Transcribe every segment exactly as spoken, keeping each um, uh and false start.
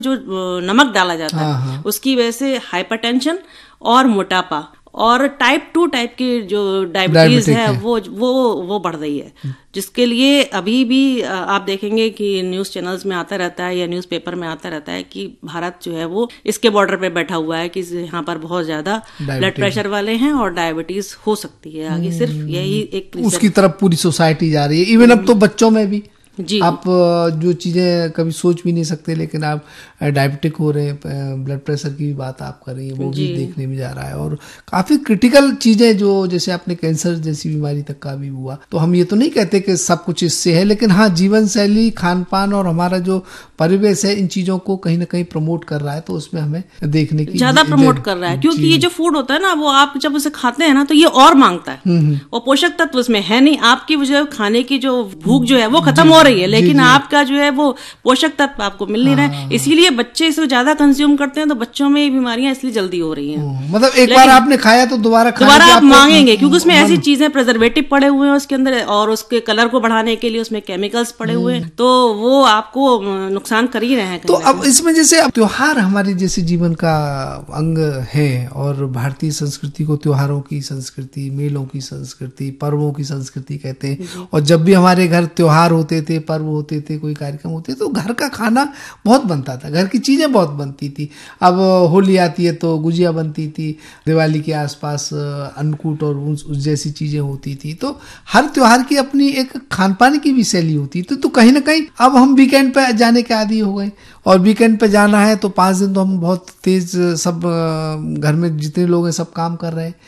जो नमक डाला जाता है, हाँ, हाँ। उसकी वजह से हाइपरटेंशन और मोटापा और टाइप टू टाइप की जो डायबिटीज है, है वो वो वो बढ़ रही है, जिसके लिए अभी भी आप देखेंगे कि न्यूज चैनल्स में आता रहता है या न्यूज़पेपर में आता रहता है कि भारत जो है वो इसके बॉर्डर पे बैठा हुआ है कि यहाँ पर बहुत ज्यादा ब्लड प्रेशर वाले हैं और डायबिटीज हो सकती है आगे। सिर्फ यही एक उसकी तरफ पूरी सोसाइटी जा रही है। इवन अब तो बच्चों में भी जी आप जो चीजें कभी सोच भी नहीं सकते, लेकिन आप डायबिटिक हो रहे हैं, ब्लड प्रेशर की भी बात आप कर रही हैं, वो भी देखने में जा रहा है। और काफी क्रिटिकल चीजें जो जैसे आपने कैंसर जैसी बीमारी तक का भी हुआ। तो हम ये तो नहीं कहते कि सब कुछ इससे है, लेकिन हाँ, जीवन शैली, खान पान और हमारा जो परिवेश है इन चीजों को कहीं ना कहीं प्रमोट कर रहा है, तो उसमें हमें देखने की ज्यादा प्रमोट कर रहा है। क्योंकि ये जो फूड होता है ना, वो आप जब उसे खाते हैं ना तो ये और मांगता है और पोषक तत्व उसमें है नहीं। आपकी जो खाने की जो भूख जो है वो खत्म हो रही है, लेकिन आपका जो है वो पोषक तत्व आपको मिल नहीं रहा है। इसीलिए बच्चे इसे ज्यादा कंज्यूम करते हैं, तो बच्चों में ये बीमारियां इसलिए जल्दी हो रही हैं। मतलब एक बार आपने खाया तो दोबारा दोबारा आप मांगेंगे, क्योंकि उसमें ऐसी चीजें प्रिजर्वेटिव पड़े हुए हैं उसके अंदर और उसके कलर को बढ़ाने के लिए उसमें केमिकल्स पड़े हुए हैं, तो वो आपको नुकसान कर ही रहे हैं। तो अब इसमें जैसे अब त्योहार हमारे जैसे जीवन का अंग है और भारतीय संस्कृति को त्योहारों की संस्कृति, मेलों की संस्कृति, पर्वों की संस्कृति कहते हैं। और जब भी हमारे घर त्योहार होते थे, पर्व होते थे, कोई कार्यक्रम होते तो घर का खाना बहुत बनता था, घर की चीजें बहुत बनती थी। अब होली आती है तो गुजिया बनती थी, दिवाली के आसपास अन्नकूट और उस जैसी चीजें होती थी। तो हर त्योहार की अपनी एक खान पान की भी शैली होती थी। तो कहीं ना कहीं अब हम वीकेंड पे जाने के आदी हो गए, और वीकेंड पे जाना है तो पांच दिन तो हम बहुत तेज, सब घर में जितने लोग हैं सब काम कर रहे हैं।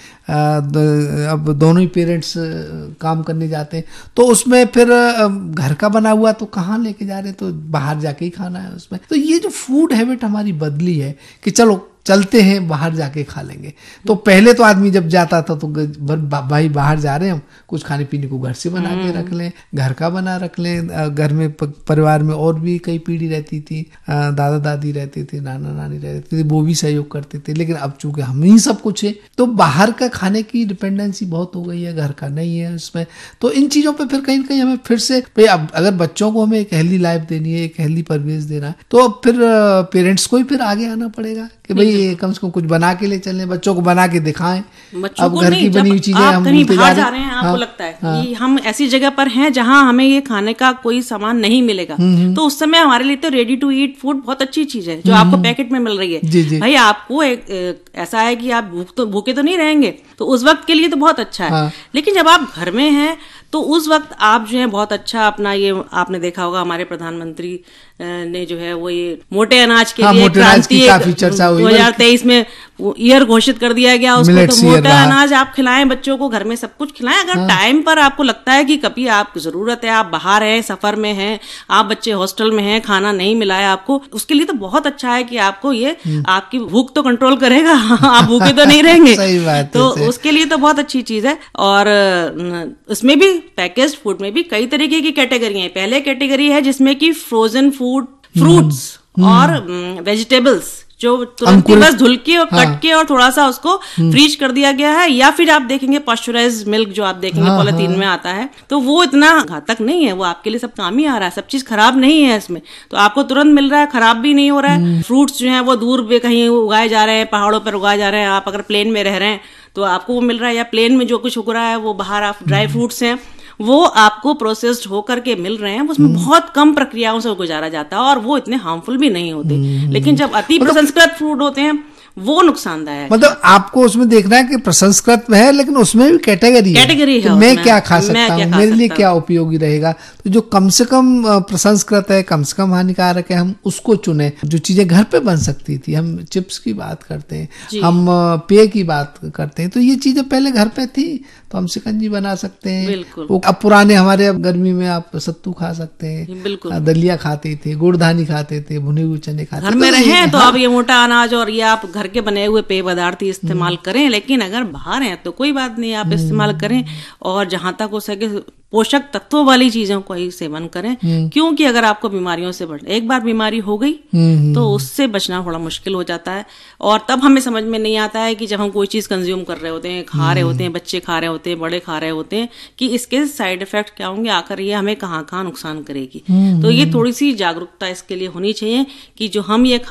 अब दोनों ही पेरेंट्स काम करने जाते हैं, तो उसमें फिर घर का बना हुआ तो कहाँ लेके जा रहे हैं, तो बाहर जाके ही खाना है उसमें। तो ये जो फूड हैबिट हमारी बदली है कि चलो चलते हैं बाहर जाके खा लेंगे। तो पहले तो आदमी जब जाता था तो भाई बाहर जा रहे हैं, हम कुछ खाने पीने को घर से बना के रख लें, घर का बना रख लें। घर में परिवार में और भी कई पीढ़ी रहती थी, दादा दादी रहते थे, नाना नानी रहते थे, वो भी सहयोग करते थे। लेकिन अब चूंकि हम ही सब कुछ है तो बाहर का खाने की डिपेंडेंसी बहुत हो गई है, घर का नहीं है उसमें। तो इन चीजों पर फिर कहीं ना कहीं हमें फिर से भाई अब अगर बच्चों को हमें एक हेल्दी लाइफ देनी है, एक हेल्दी परिवेश देना है, तो अब फिर पेरेंट्स को ही फिर आगे आना पड़ेगा कि भाई कम से कम कुछ बना के ले चलें, बच्चों को बना के दिखाएं। अब घर की बनी हुई चीजें हम कहीं बाहर जा रहे हैं, आपको लगता है हाँ, कि हम ऐसी जगह पर हैं जहां हमें ये खाने का कोई सामान नहीं मिलेगा, तो उस समय हमारे लिए तो रेडी टू ईट फूड बहुत अच्छी चीज है जो आपको पैकेट में मिल रही है। जी जी। भाई आपको एक, एक, ऐसा है कि आप भूख तो भूखे तो नहीं रहेंगे, तो उस वक्त के लिए तो बहुत अच्छा है। हाँ। लेकिन जब आप घर में हैं तो उस वक्त आप जो है बहुत अच्छा अपना, ये आपने देखा होगा हमारे प्रधानमंत्री ने जो है वो ये मोटे अनाज के हाँ, लिए क्रांति दो हजार तेईस में ईयर घोषित कर दिया गया उसको। तो मोटा अनाज आप खिलाएं बच्चों को, घर में सब कुछ खिलाएं। अगर हाँ। टाइम पर आपको लगता है कि कभी आपको जरूरत है, आप बाहर हैं, सफर में हैं, आप बच्चे हॉस्टल में हैं, खाना नहीं मिला है आपको, उसके लिए तो बहुत अच्छा है कि आपको ये आपकी भूख तो कंट्रोल करेगा, आप भूखे तो नहीं रहेंगे। सही बात तो उसके लिए तो बहुत अच्छी चीज है। और उसमें भी पैकेज्ड फूड में भी कई तरीके की कैटेगरी है। पहले कैटेगरी है जिसमें कि फ्रोजन फूड, फ्रूट्स और वेजिटेबल्स जो तुरंत बस धुल के और हाँ। कट के और थोड़ा सा उसको फ्रीज कर दिया गया है। या फिर आप देखेंगे पाश्चराइज्ड मिल्क जो आप देखेंगे हाँ, पॉलिथीन हाँ। में आता है, तो वो इतना घातक नहीं है, वो आपके लिए सब काम ही आ रहा है, सब चीज खराब नहीं है इसमें, तो आपको तुरंत मिल रहा है, खराब भी नहीं हो रहा है। फ्रूट्स जो है वो दूर पे कहीं उगाए जा रहे हैं, पहाड़ों पर उगाए जा रहे हैं। आप अगर प्लेन में रह रहे हैं तो आपको वो मिल रहा है, या प्लेन में जो कुछ उग रहा है वो बाहर आप ड्राई फ्रूट्स हैं वो आपको प्रोसेस्ड होकर के मिल रहे हैं। उसमें बहुत कम प्रक्रियाओं से गुजारा जाता है और वो इतने हार्मफुल भी नहीं होते। लेकिन जब अति प्रसंस्कृत फूड होते हैं वो नुकसानदायक। मतलब आपको उसमें देखना है कि प्रसंस्कृत में है, लेकिन उसमें भी कैटेगरी कैटेगरी है, है मैं क्या खा सकता हूँ, मेरे लिए क्या उपयोगी रहेगा। तो जो कम से कम प्रसंस्कृत है, कम से कम हानिकारक है, हम उसको चुने। जो चीजें घर पे बन सकती थी, हम चिप्स की बात करते हैं, हम पेय की बात करते हैं, तो ये चीजें पहले घर पे थी, तो हम शिकंजी बना सकते हैं। अब पुराने हमारे अब गर्मी में आप सत्तू खा सकते हैं, दलिया खाते थे, गुड़धानी खाते थे, भुने हुए चने खाते थे। घर में रहे तो आप ये मोटा अनाज और ये आप घर के बने हुए पेय पदार्थ इस्तेमाल करें, लेकिन अगर बाहर हैं तो कोई बात नहीं, आप इस्तेमाल करें और जहां तक हो सके पोषक तत्वों वाली चीजों का ही सेवन करें, क्योंकि अगर आपको बीमारियों से बच एक बार बीमारी हो गई तो उससे बचना थोड़ा मुश्किल हो जाता है। और तब हमें समझ में नहीं आता है कि जब हम कोई चीज कंज्यूम कर रहे होते हैं, खा रहे होते हैं, बच्चे खा रहे होते हैं, बड़े खा रहे होते हैं, कि इसके साइड इफेक्ट क्या होंगे, आकर ये हमें कहाँ कहाँ नुकसान करेगी। तो ये थोड़ी सी जागरूकता इसके लिए होनी चाहिए कि जो हम ये